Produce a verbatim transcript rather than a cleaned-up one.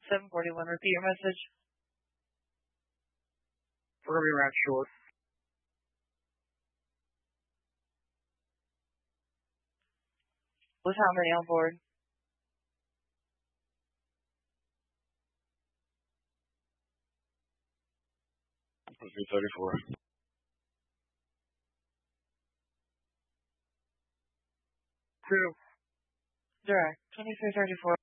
seven forty-one, repeat your message. We're going to be around short. With how many on board? three thirty-four. Two. Direct, twenty-three thirty-four.